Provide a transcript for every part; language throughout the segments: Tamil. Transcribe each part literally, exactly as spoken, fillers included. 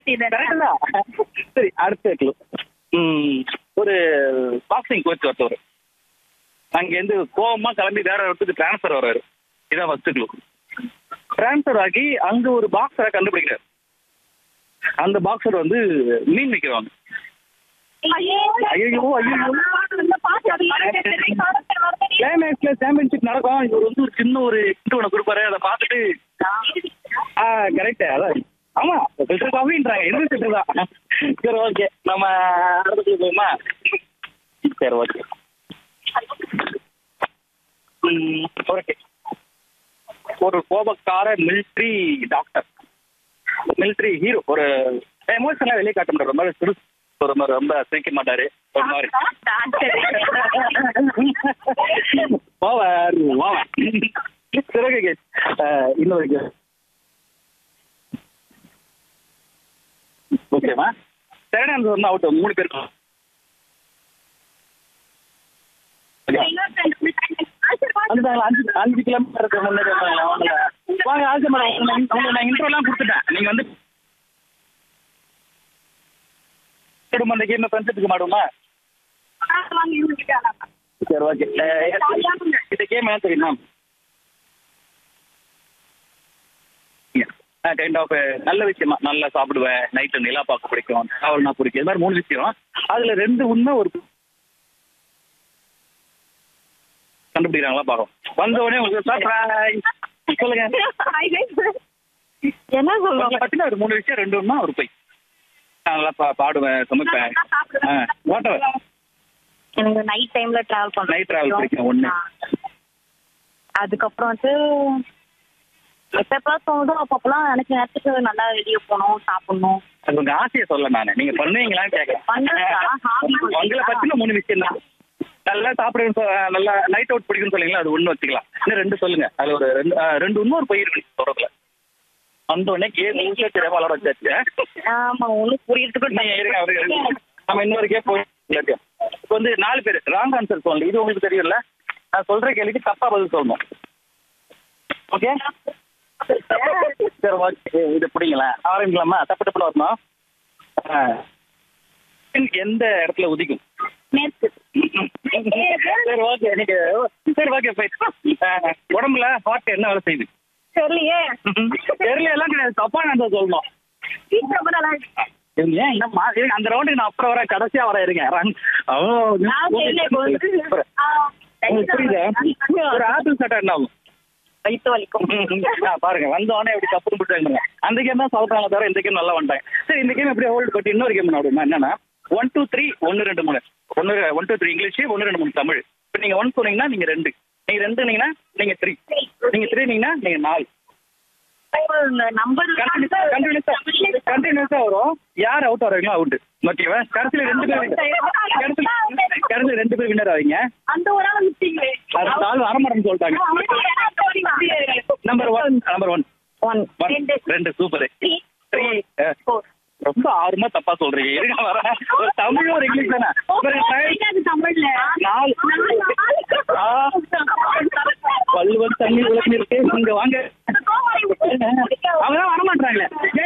correct தான். சரி, அடுத்த clue. ம், ஒரு பாக்ஸிங் கோச் ஒருத்தவர் அங்கேருந்து கோவமா கிளம்பி வேற இடத்துக்கு டிரான்ஸ்ஃபர் வர்றாரு. இதான் ஃபர்ஸ்ட் க்ளூ. டிரான்ஸ்ஃபர் ஆகி அங்க ஒரு பாக்ஸரை கண்டுபிடிக்கிறார். அந்த பாக்ஸர் வந்து மீன் விற்கிறவங்க. ஐயோ ஐயோ கிளைமேக்ஸ்ல சாம்பியன்ஷிப் நடக்கும். இவர் வந்து ஒரு சின்ன ஒரு இன்ட்ரோ ஒன்று கொடுப்பாரு. அதை பார்த்துட்டு ஆ கரெக்ட். அதான் ஆமா, ஃபில்டர் காஃபின்றாங்க. இது ஃபில்டர் தான். சரி, ஓகே, நம்ம அடுத்து போகுமா? சரி, ஓகே. ஓகே, ஒரு கோபக்கார மிலிட்ரி டாக்டர், மிலிட்ரி ஹீரோ. ஒரு எமோஷனலா வெளியே காட்ட மாட்டார். ரொம்ப சிறு, ஒரு மாதிரி ரொம்ப சிரிக்க மாட்டாரு. ஒரு மாதிரி ஓவர் ஓவர். சரி, ஓகே. இன்னொரு கேம். ஓகேவா? செகண்ட் ஆன்சர் வந்து அவுட். மூணு பேர் அஞ்சு அஞ்சு கிலோமீட்டர் இருக்கு முன்னாடி. வாங்க ஆசை மேடம், உங்களுக்கு நான் இன்ட்ரோலாம் கொடுத்துட்டேன். நீங்க வந்து அந்த கேம் ஃப்ரெண்ட்ஸுக்கு மாடுமா? சரி, ஓகே. இந்த கேம் என்ன தெரியுமா? கைண்ட் ஆஃப் நல்ல விஷயமா. நல்லா சாப்பிடுவேன், நைட்டு நிலா பார்க்க பிடிக்கும், டிராவல்னா பிடிக்கும். இது மாதிரி மூணு விஷயம். அதுல ரெண்டு உண்மை ஒரு கண்டுபிடிக்கிறாங்களா பாருங்க. வந்த உடனே உங்களுக்கு சொல்லுங்க என்ன சொல்லுவாங்க பார்த்தீங்கன்னா ஒரு மூணு விஷயம், ரெண்டு உண்மை ஒரு போய். நான் நல்லா பா பாடுவேன், சமைப்பேன். வாட்டர் எனக்கு நைட் டைம்ல டிராவல் பண்ண நைட் டிராவல் பிடிக்கும் ஒண்ணு. அதுக்கப்புறம் வந்து எப்பப்பெல்லாம் தோணுதோ அப்பப்பெல்லாம் எனக்கு நேரத்துக்கு நல்லா வெளியே போகணும், சாப்பிடணும். அது உங்க ஆசையை சொல்ல நானு. நீங்க பண்ணுவீங்களான்னு கேட்கறேன். உங்களை பத்தின மூணு விஷயம் தான். நல்லா சாப்பிடுறது, நல்லா நைட் அவுட் பிடிக்கும்னு சொல்லுங்களா, அது ஒண்ணு வச்சுக்கலாம். இன்னும் ரெண்டு சொல்லுங்க. அது ஒரு ரெண்டு ரெண்டு இன்னொரு பயிர் இருக்கு சொல்றதுல. அந்த உடனே கேம் இங்கிலீஷ் தெரியாம வளர வச்சாச்சு. ஆமா, ஒண்ணு புரியறதுக்கு நீங்க இருங்க, அவரு நம்ம இன்னொரு கேம் போய். இப்போ வந்து நாலு பேர் ராங் ஆன்சர் சொல்லணும். இது உங்களுக்கு தெரியும்ல. நான் சொல்ற கேள்விக்கு தப்பா பதில் சொல்லணும். ஓகே, சரி, ஓகே. இது பிடிங்களா? ஆரம்பிக்கலாமா? தப்பு தப்புல வரணும். எந்த இடத்துல உதிக்கும்? சரி, ஓகே. நீங்க சரி, ஓகே. உடம்புல ஹார்ட் என்ன வேலை செய்யுது? தெரியலையே. தெரியல எல்லாம் கிடையாது. தப்பா நான் சொல்லணும். ஏன் என்னம்மா அந்த ரவுண்டுக்கு நான் அப்புறம் வர, கடைசியா வர இருங்க. புரியுது. ஒரு ஆப்பிள் சாப்பிட்டா என்ன ஆகும்? வயிற்று வலிக்கும். பாருங்க, வந்தோடனே எப்படி தப்பு போட்டாங்க. அந்த கேம் தான் சாப்பிட்றாங்க தவிர இந்த கேம் நல்லா வந்துட்டாங்க. சரி, இந்த கேம் எப்படியே ஹோல்டு பட்டு இன்னொரு கேம் ஆடுமா? என்னன்னா ஒன் டூ த்ரீ ஒன்னு ரெண்டு மூணு ஒன்னு ஒன் டூ த்ரீ இங்கிலீஷ், ஒன்னு ரெண்டு மூணு தமிழ். இப்போ நீங்க ஒன் சொன்னீங்கன்னா நீங்க ரெண்டு, நீங்க ரெண்டு நீங்கன்னா நீங்க த்ரீ, நீங்க த்ரீ நீங்கன்னா நீங்க நாலு. கண்டினியூஸா வரும். யார் அவுட் ஆறீங்களோ அவுட். ஓகேவா? கடைசியில ரெண்டு பேர் கடைசியில ரெண்டு பேர் வின்னர் ஆவீங்க. அது நாலு அரமரம் சொல்லிட்டாங்க. Number one number one one ரெண்டு சூப்பர். த்ரீ ரொம்ப ஆர்வமா தப்பா சொல்றீங்க. இருங்க வர. ஒரு தமிழ் ஒரு இங்கிலீஷ் தானே. பல்வன் தண்ணி உலகம் இருக்கு. இங்க வாங்க. அவங்க வரமாட்டாங்களே.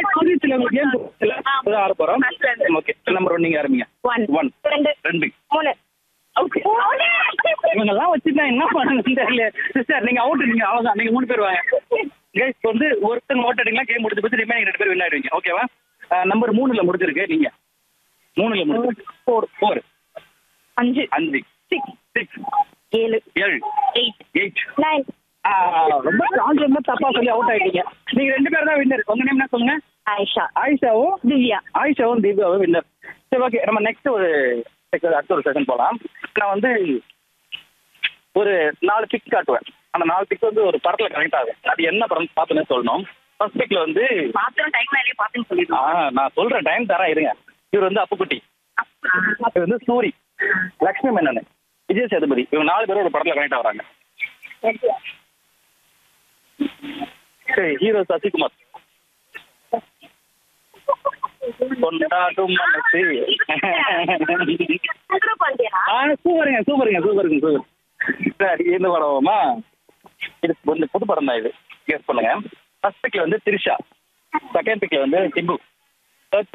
ஆர போறோம். ஓகே, நம்பர் ஒன் நீங்க ஆரம்பிங்க. ஒன் ரெண்டு மூணு. இவங்க எல்லாம் வச்சுட்டா என்ன பண்ணுங்க தெரியல. சிஸ்டர் நீங்க அவுட். நீங்க அவ்வளவுதான். நீங்க மூணு பேர் வாங்க. கேஸ் வந்து ஒருத்தங்க ஓட் அடிக்கலாம். கேம் முடிஞ்சு போச்சு. ரிமைனிங் ரெண்டு பேர் வின் ஆயிடுவீங்க. ஓகேவா? நம்பர் மூணுல முடிஞ்சிருக்கு. நீங்க மூணுல முடிஞ்சு ஃபோர் ஃபோர் அஞ்சு அஞ்சு சிக்ஸ் சிக்ஸ் ஏழு ஏழு எயிட் எயிட் நைன். ரொம்ப ரொம்ப தப்பா சொல்லி அவுட் ஆயிட்டீங்க. நீங்க ரெண்டு பேர் தான் வின்னர். உங்க நேம் என்ன சொல்லுங்க? ஆயிஷா. ஆயிஷாவும் திவ்யா. ஆயிஷாவும் திவ்யாவும் வின்னர். சரி, ஓகே. நம்ம நெக்ஸ்ட் ஒரு அடுத்த ஒரு செகண்ட் போகலாம். நான் வந்து ஒரு நாலு பிக் காட்டுவேன். அந்த நாலு பிக் வந்து ஒரு படத்துல கனெக்ட் ஆகும். அது என்ன படம் பார்த்துன்னு சொல்லணும். ஃபர்ஸ்ட் பிக்ல வந்து நான் சொல்றேன், டைம் தரேன் இருங்க. இவர் வந்து அப்புக்குட்டி, இவர் வந்து சூரி, லக்ஷ்மி மேனன், விஜய் சேதுபதி. இவங்க நாலு பேரும் ஒரு படத்துல கனெக்ட் ஆகுறாங்க. சரி, ஹீரோ சசிகுமார். கொண்டாடும் மனசு. சூப்பருங்க சூப்பருங்க சூப்பருங்க சூப்பர். சரி, இந்த படமா? இது வந்து புது படம் தான். இது கெஸ் பண்ணுங்க. ஃபர்ஸ்ட் பிக்ல வந்து திரிஷா, செகண்ட் பிக்ல வந்து சிம்பு,